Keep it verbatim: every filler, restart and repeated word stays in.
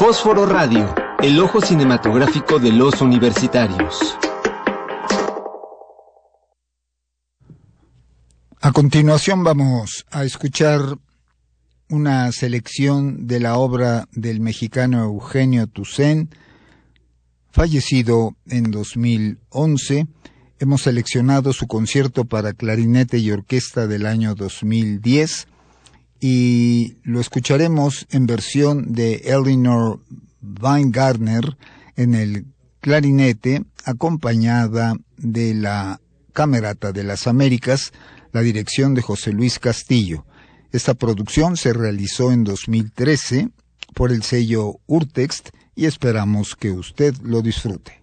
Fósforo Radio, el ojo cinematográfico de los universitarios. A continuación vamos a escuchar una selección de la obra del mexicano Eugenio Toussaint, fallecido en dos mil once. Hemos seleccionado su concierto para clarinete y orquesta del año dos mil diez y lo escucharemos en versión de Eleanor Weingartner en el clarinete, acompañada de la Camerata de las Américas, la dirección de José Luis Castillo. Esta producción se realizó en dos mil trece por el sello Urtext y esperamos que usted lo disfrute.